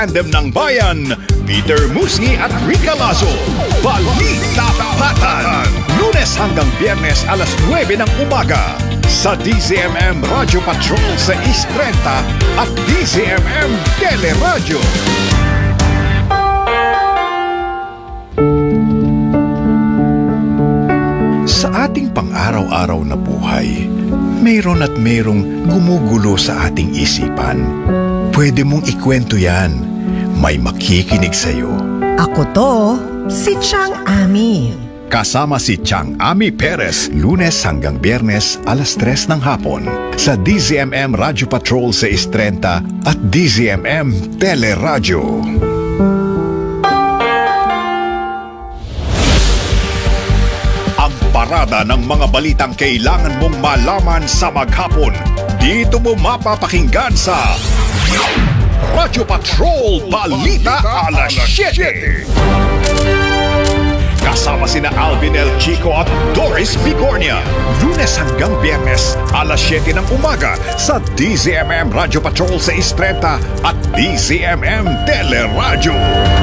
Tandem ng Bayan, Peter Musni at Rica Lazo. Balita Tapatan. Lunes hanggang Biyernes alas 9 ng umaga. Sa DZMM Radio Patrol sa East 30 at DZMM Teleradyo. Sa ating pang-araw-araw na buhay, mayroon at mayroong gumugulo sa ating isipan. Pwede mong ikwento yan. May makikinig sa'yo. Ako to, si Chang Ami. Kasama si Chang Ami Perez, Lunes hanggang Biyernes, alas 3 ng hapon. Sa DZMM Radio Patrol sa East 30 at DZMM Teleradyo. Ang parada ng mga balitang kailangan mong malaman sa maghapon. Dito mo mapapakinggan sa Radio Patrol Balita Alas 7. Kasama sina Alvin El Chico at Doris Bigornia. Lunes hanggang Biyernes, alas 7 ng umaga sa DZMM Radio Patrol sa East 30 at DZMM Teleradyo.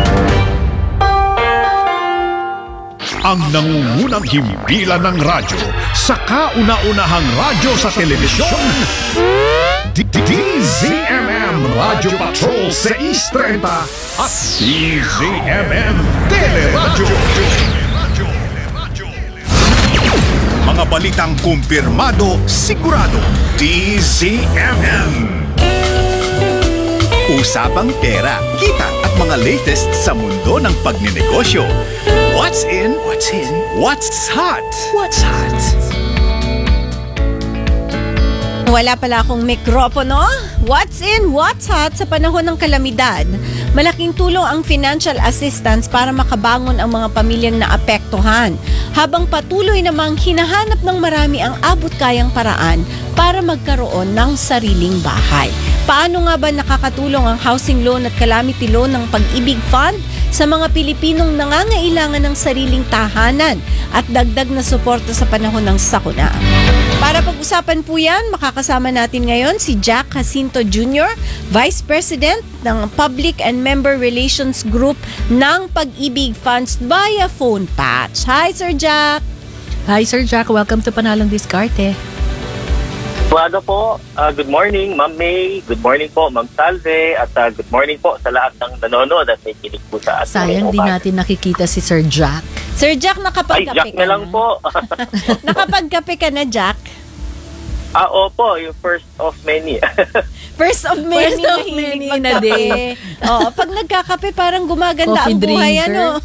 Ang nangungunang himpilan ng radyo sa kauna-unahang radyo sa telebisyon. DZMM Radio Patrol sa East 30 at DZMM Teleradyo. Mga balitang kumpirmado, sigurado. DZMM. Usapang pera, kita at mga latest sa mundo ng pagnenegosyo. What's in? What's in? What's hot? What's hot? Wala pala akong mikropono. What's in, what's hot sa panahon ng kalamidad? Malaking tulong ang financial assistance para makabangon ang mga pamilyang naapektuhan. Habang patuloy namang hinahanap ng marami ang abot-kayang paraan para magkaroon ng sariling bahay. Paano nga ba nakakatulong ang housing loan at calamity loan ng Pag-ibig Fund sa mga Pilipinong nangangailangan ng sariling tahanan at dagdag na suporta sa panahon ng sakuna? Para pag-usapan po yan, makakasama natin ngayon si Jack Jacinto Jr., Vice President ng Public and Member Relations Group ng Pag-ibig Funds via phone patch. Hi, Sir Jack! Hi, Sir Jack. Welcome to Panalong Diskarte. Umaga po. Good morning, Ma'am May. Good morning po, Ma'am Salve. At good morning po sa lahat ng nanonood at may kinig po sa atin. Sayang di natin nakikita si Sir Jack. Sir Jack, nakapagkape Jack na lang po. Nakapagkape ka na, Jack? Opo, yung first of many. First of many, First of many in a day. Oo, pag nagkakape, parang gumaganda Coffee ang buhay, drinker.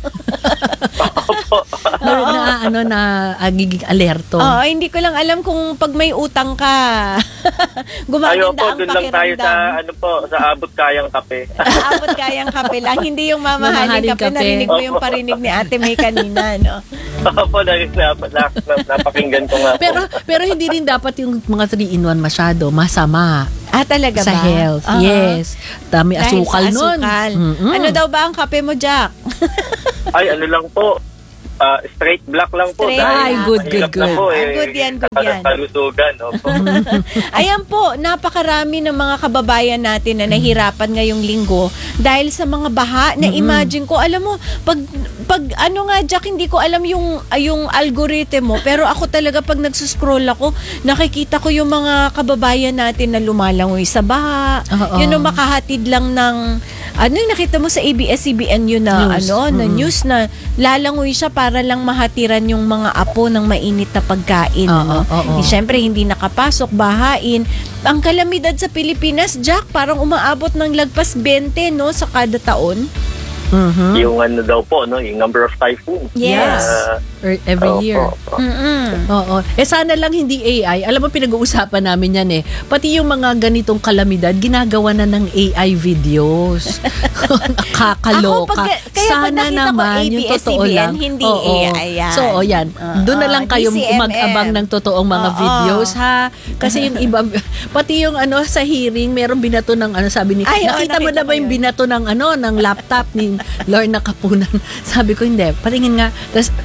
Nagiging alerto. Oo, hindi ko lang alam kung pag may utang ka, gumaganda ang dun lang tayo pakiramdam. sa abot kayang kape. Abot kayang kape lang, hindi yung mamahaling kape. Narinig mo yung parinig ni Ate May kanina, no? Opo, napakinggan ko nga po. Pero hindi rin dapat yung mga 3-in-1 masyado. Masama. Talaga sa ba? health. Uh-huh. Yes. Dami Dahil asukal sa nun. asukal. Mm-mm. Ano daw ba ang kape mo, Jack? Ay, ano lang po. Straight black lang po. Straight. Ay, good. Good yan. Kalusugan. Opo. Ayan po, napakarami ng mga kababayan natin na nahirapan ngayong linggo dahil sa mga baha na imagine ko, alam mo, pag ano nga, Jack, hindi ko alam yung algorithm mo, pero ako talaga pag nagsuscroll ako, nakikita ko yung mga kababayan natin na lumalangoy sa baha. Yun yung makahatid lang ng yung nakita mo sa ABS-CBN yun na news. Na news na lalangoy siya para lang mahatiran yung mga apo ng mainit na pagkain. Siyempre, hindi nakapasok, bahain. Ang kalamidad sa Pilipinas, Jack, parang umaabot ng lagpas 20, no, sa kada taon. Yung ano daw po, no, yung number of typhoons. Yes. Every year. Oo. Sana lang hindi AI. Alam mo, pinag-uusapan namin yan eh. Pati yung mga ganitong kalamidad, ginagawa na ng AI videos. Kakaloka. Sana naman yung totoo lang. Hindi AI yan. So, yan. Doon na lang kayo DCMM. mag-abang ng totoong mga videos, ha? Kasi yung iba, pati yung sa hearing, merong binato ng sabi ni, nakita mo na ba yung binato ng ng laptop ni Lorna Kapunan? Sabi ko, hindi. Patingin nga. Tapos, ay, grabe.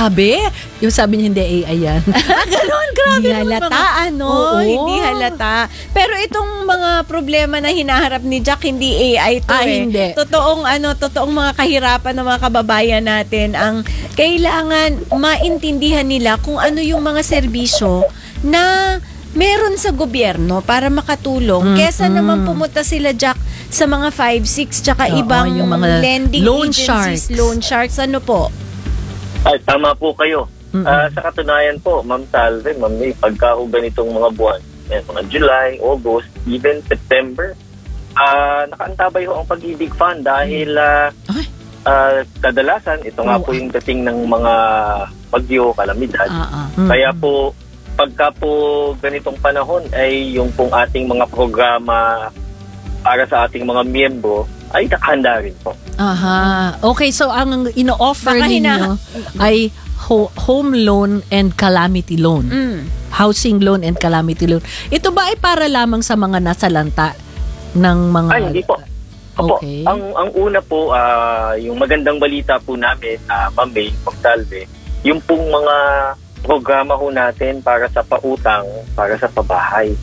Grabe. Yung sabi niya, hindi AI yan. Ganon, grabe. Hindi naman halata, mga- ano? Oo. Hindi halata. Pero itong mga problema na hinaharap ni Jack, hindi AI to Hindi. Totoong mga kahirapan ng mga kababayan natin. Ang kailangan maintindihan nila kung ano yung mga serbisyo na meron sa gobyerno para makatulong. Kesa naman pumunta sila, Jack, sa mga 5-6 tsaka Oo, ibang yung mga lending loan agencies, sharks. loan sharks, ano po? Ay, tama po kayo. Sa katunayan po, Ma'am Salve, Ma'am May, pagka ho ganitong mga buwan, mga July, August, even September, nakaantabay ho ang Pag-ibig Fund dahil Ay. kadalasan, ito nga po yung dating ng mga bagyo, kalamidad. Kaya po, pagka po ganitong panahon ay yung pong ating mga programa para sa ating mga miyembro ay nakahanda rin po. Aha. Okay, so ang ino-offer Baka ninyo ay home loan and calamity loan. Housing loan and calamity loan. Ito ba ay para lamang sa mga nasalanta ng mga... Ay, hindi po. Opo. Okay. Ang una po, yung magandang balita po namin, Ma'am May, Ma'am Salve, yung pong mga programa ho natin para sa pautang, para sa pabahay.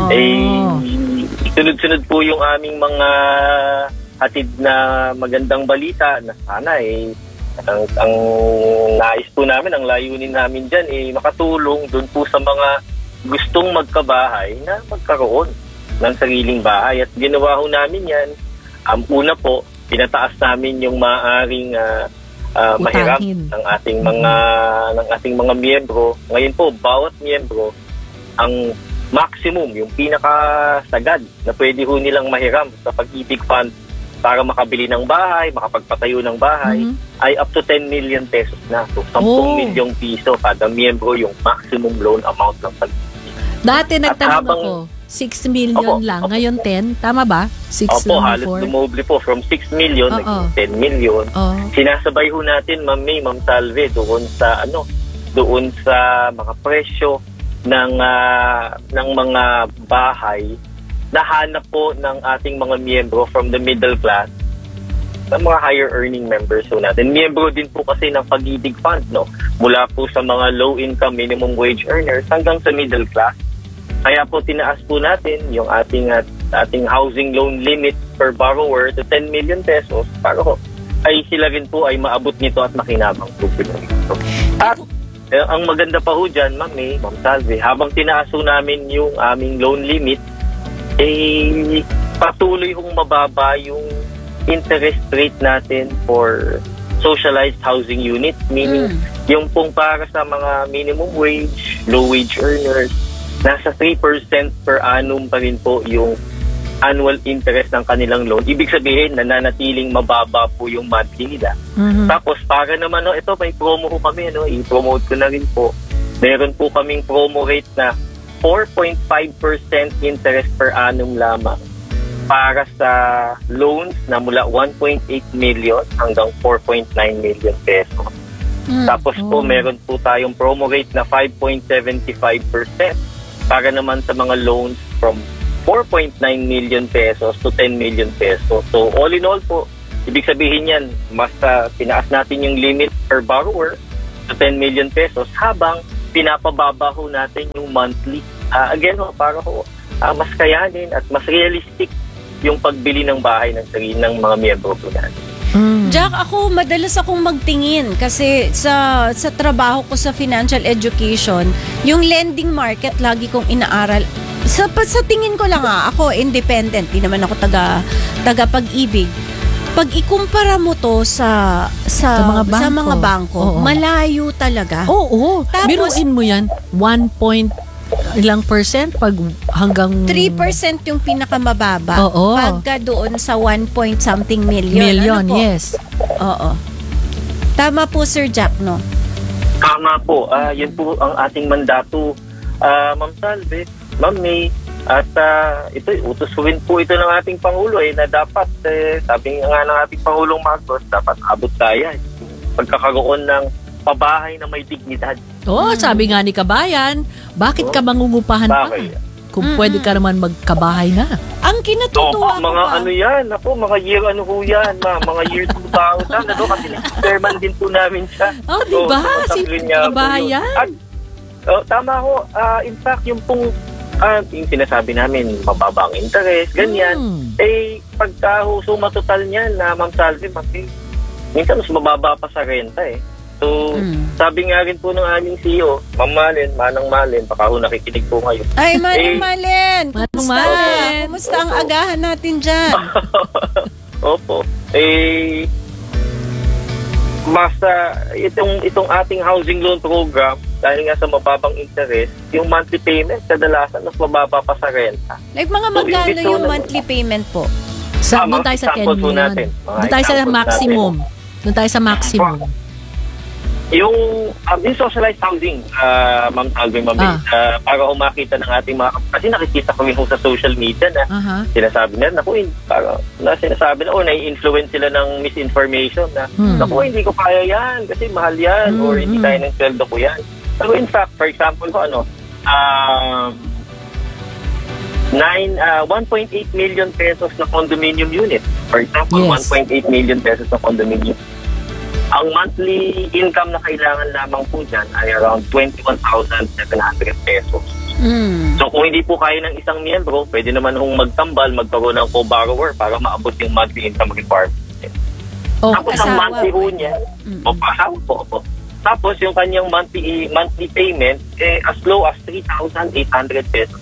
Sunod-sunod po yung aming mga hatid na magandang balita na sana ang nais po namin, ang layunin namin dyan makatulong doon po sa mga gustong magkabahay na magkaroon ng sariling bahay. At ginawa ho namin yan. Una po, pinataas namin yung maaaring mahirap ng ating mga miyembro. Ngayon po, bawat miyembro ang maximum, yung pinakasagad na pwede ho nilang mahiram sa Pag-ibig Fund para makabili ng bahay, makapagpatayo ng bahay, ay up to 10 million pesos na. So, 10 milyong piso kada miyembro yung maximum loan amount ng Pag-ibig. Dati nagtanong ako, 6 million lang. Ngayon 10. Tama ba? 6 Opo, lang halos before. dumoble po. From 6 million, naging 10 million. Sinasabay ho natin, Ma'am May, Ma'am Salve, doon sa mga presyo ng mga bahay na hanap po ng ating mga miyembro from the middle class, ng mga higher earning members ho natin. Miyembro din po kasi ng Pag-ibig Fund, no? Mula po sa mga low income minimum wage earners hanggang sa middle class. Kaya po tinaas po natin yung ating housing loan limit per borrower to 10 million pesos para ho ay sila rin po ay maabot nito at makinabang po nito. At ang maganda pa ho dyan, Ma'am May, Ma'am Salve, habang tinaas ho namin yung aming loan limit, patuloy hong mababa yung interest rate natin for socialized housing units, meaning yung pong para sa mga minimum wage, low wage earners, nasa 3% per annum pa rin po yung annual interest ng kanilang loan. Ibig sabihin, nananatiling mababa po yung monthly nila. Tapos, para naman, ito, may promo ko kami, i-promote ko na rin po. Meron po kaming promo rate na 4.5% interest per annum lamang para sa loans na mula 1.8 million hanggang 4.9 million pesos. Tapos po, meron po tayong promo rate na 5.75% para naman sa mga loans from 4.9 million pesos to 10 million pesos. So, all in all po, ibig sabihin yan, mas tinaas natin yung limit per borrower to 10 million pesos habang pinapababa ho natin yung monthly. Again, para mas kayanin at mas realistic yung pagbili ng bahay ng sarili ng mga miyembro po natin. Jack, madalas akong magtingin kasi sa trabaho ko sa financial education, yung lending market lagi kong inaaral. Sa tingin ko lang ako independent, di naman ako taga Pag-ibig. Pag ikumpara mo to sa mga bangko, malayo talaga. Oo. Tapos, biruin mo yan, 1% pag hanggang 3% yung pinakamababa. Oo. Pagka doon sa 1 point something million. Ano po? Yes. Oo. Tama po, Sir Jack, no? Tama po. Yun po ang ating mandato, Ma'am Salve, Ma'am May. At ito, utos rin po ito ng ating Pangulo na dapat, sabi nga ng ating Pangulong Marcos, dapat abot tayo pagkakaroon ng pabahay na may dignidad. Sabi nga ni Kabayan, bakit ka mangungupahan pa? Bakit? kung pwede ka naman magkabahay na. Ang kinatutuwa ko mga pa. ano yan, ako, mga year ano ho yan, mga year 2000, ano, kasi chairman din po namin siya. Oh, di ba? masaklin niya po Kabahay yun. yan? At, tama ho, in fact, yung pong, yung sinasabi namin, mababang interest, ganyan, pagka ho, suma total niyan na Ma'am Salvi, minsan mas mababa pa sa renta eh. So, sabi nga rin po ng aming CEO, Ma'am Malen, Manang Malen, baka ho nakikinig po ngayon. Ay, Manang Malen. Manang Malen. Kumusta ang agahan natin dyan? Opo. Basta itong ating housing loan program, dahil nga sa mababang interest, yung monthly payment, kadalasan mas mababa pa sa renta. Like mga magkano yung monthly payment po? Doon tayo sa 10 example po million. natin. Doon tayo sa Example maximum. Doon tayo sa maximum. Yung socialized housing, Ma'am Salvi, para makita ng ating mga, kasi nakikita ko rin sa social media na sinasabi na, sinasabi na, nai-influence sila ng misinformation na, hindi ko kaya yan, kasi mahal yan, or hindi kaya ng sweldo ko yan. Pero in fact, for example ko, 1.8 million pesos na condominium unit. For example, Yes. 1.8 million pesos na condominium. Ang monthly income na kailangan lamang po dyan ay around 21,700 pesos. So kung hindi po kaya ng isang miyembro, pwede naman hong magtambal, magkaroon ng co-borrower para maabot yung monthly income requirement. Tapos ang asawa, monthly ho niya, asawa po. Tapos yung kanyang monthly payment, as low as 3,800 pesos.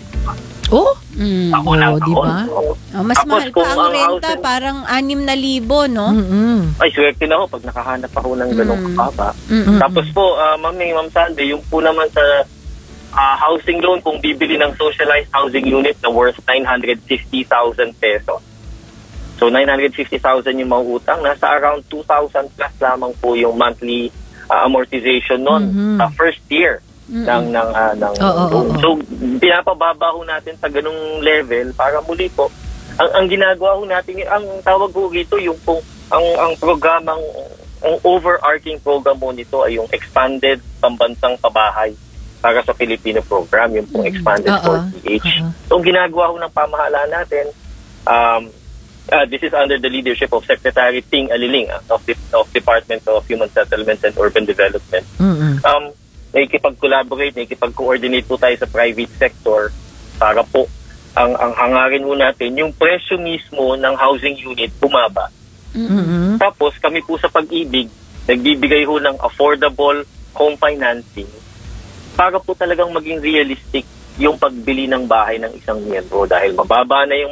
Di ba? Mas Tapos mahal pa kung ang ang renta, housing- parang 6,000, no? Ay, swerte na ho pag nakahanap ako ng ganong kapapa. Tapos po, Ma'am Sandy, yung po naman sa housing loan, kung bibili ng socialized housing unit na worth 950,000 pesos. So, 950,000 yung mauutang. Nasa around 2,000 plus lamang po yung monthly amortization nun sa first year ng loan. So, pinapababa ho natin sa ganung level para muli po, ang ginagawa ho natin, ang tawag ho rito, yung pong, ang programang, ang overarching program mo nito ay yung Expanded Pambansang Pabahay para sa Filipino program, yung pong Expanded 4PH. So, ang ginagawa ho ng pamahalaan natin, this is under the leadership of Secretary Ting Aliling of Department of Human Settlements and Urban Development. Nakikipag-collaborate, nakikipag-coordinate po tayo sa private sector para po ang hangarin mo natin, yung presyo mismo ng housing unit bumaba. Tapos kami po sa Pag-ibig, nagbibigay ho ng affordable home financing para po talagang maging realistic yung pagbili ng bahay ng isang miyembro dahil mababa na yung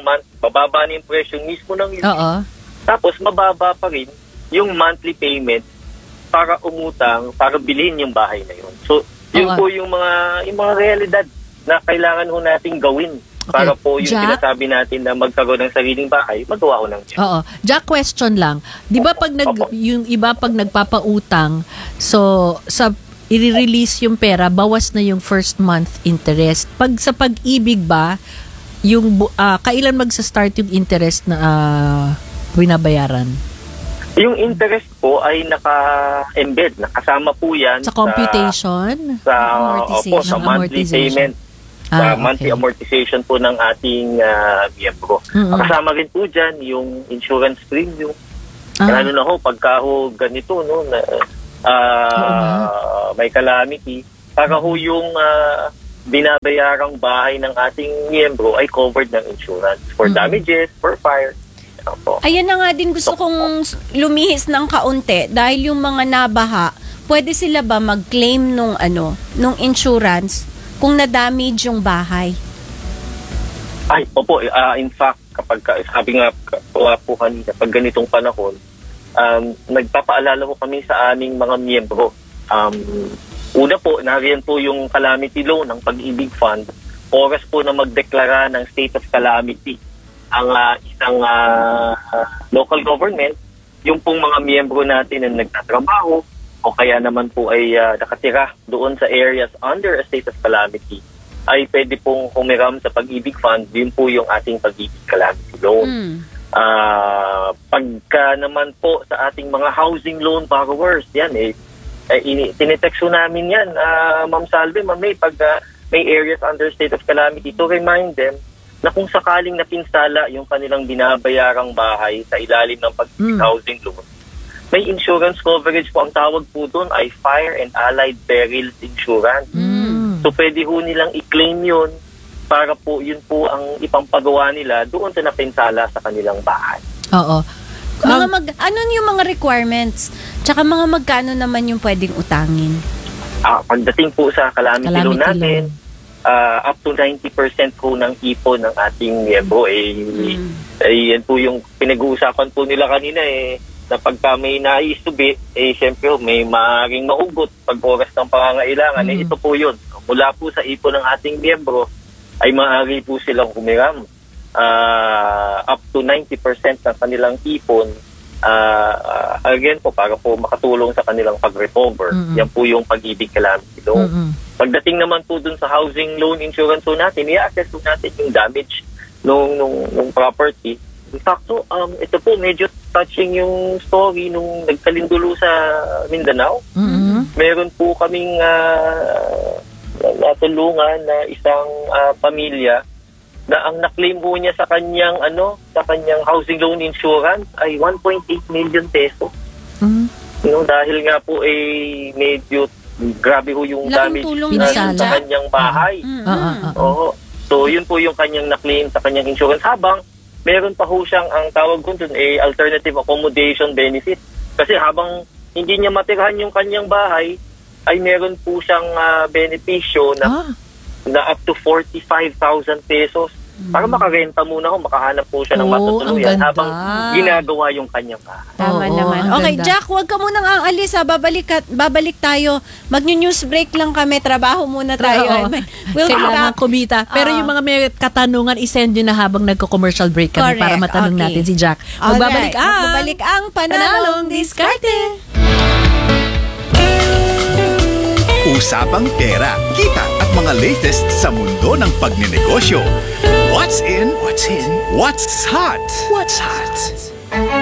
presyo mismo ng unit. Tapos mababa pa rin yung monthly payment para umutang, para bilhin yung bahay na yun. So, yun po yung mga realidad na kailangan ho nating gawin para po yung Jack, sinasabi natin na magkaroon ng sariling bahay, magawa ko ng yan. Jack, question lang. Di ba pag yung iba pag nagpapautang, so sa i-release yung pera, bawas na yung first month interest. Pag sa Pag-ibig ba, yung kailan magsa-start yung interest na binabayaran? Yung interest po ay naka-embed, nakasama po yan Sa computation? sa Amortization. monthly payment, sa monthly amortization po ng ating miyembro. Kasama rin po dyan yung insurance premium. Lalo na ho, pagka ho ganito, no, na, may calamity, para ho yung binabayarang bahay ng ating miyembro ay covered ng insurance for damages, for fire. Ayan na nga din gusto kong lumihis ng kaunti dahil yung mga nabaha, pwede sila ba mag-claim nung insurance kung na-damage yung bahay? Ay, opo, in fact, kapag sabi nga po kanina, pag ganitong panahon, nagpapaalala ko kami sa aming mga miyembro. Una po, nariyan po yung calamity loan ng Pag-ibig Fund. Oras po na magdeklara ng state of calamity ang isang local government, yung pong mga miyembro natin na nagtatrabaho o kaya naman po ay nakatira doon sa areas under a state of calamity, ay pwede pong humiram sa Pag-ibig Fund. Yun po yung ating Pag-ibig Calamity Loan. Pagka naman po sa ating mga housing loan borrowers, yan tinitexto namin yan, Ma'am Salve, Ma'am May, pag may areas under state of calamity, to remind them na kung sakaling napinsala yung kanilang binabayarang bahay sa ilalim ng pag-ibig housing loan, may insurance coverage po. Ang tawag po doon ay Fire and Allied Perils Insurance. So pwede ho nilang i-claim yun para po yun po ang ipampagawa nila doon sa napinsala sa kanilang bahay. Oo. Ano yung mga requirements? Tsaka mga magkano naman yung pwedeng utangin? Pagdating po sa calamity loan Calamity natin, up to 90% po ng ipon ng ating miyembro yan po yung pinag-uusapan po nila kanina na pagka may naisubi, syempre may maaaring maugot pag oras ng pangangailangan. Ito po yun. Mula po sa ipon ng ating miyembro ay maaari po silang humiram up to 90% ng kanilang ipon again po para po makatulong sa kanilang pag-recover. Yan po yung pag-ibig calamity loan. Pagdating naman po dun sa housing loan insurance po natin, i-assess po natin yung damage nung property. In fact, ito po medyo touching yung story nung nagkalindulo sa Mindanao. Meron po kaming natulungan na isang pamilya na ang na-claim po niya sa kanyang housing loan insurance ay 1.8 million pesos. Dahil nga po medyo grabe ho yung Laking damage tulong sa kanyang bahay. So yun po yung kanyang na-claim sa kanyang insurance, habang meron pa ho siyang ang tawag ko dun alternative accommodation benefit. Kasi habang hindi niya matirahan yung kanyang bahay, ay meron po siyang benepisyo na up to 45,000 pesos para makarenta muna ho, makahanap po siya ng matutuluyan habang ginagawa yung kanyang bahay. Tama naman. Okay, Jack, huwag ka munang aalis ha. Babalik tayo. Mag-news break lang kami. Trabaho muna tayo. We'll be Kailangan back. kumita. Pero yung mga may katanungan, isend nyo na habang nagko-commercial break kami para Correct. matanong Okay. natin si Jack. Alright. Magbabalik ang Magbabalik ang Panalong Diskarte. Usapang pera, kita at mga latest sa mundo ng pagnenegosyo. What's in? What's hot? What's hot?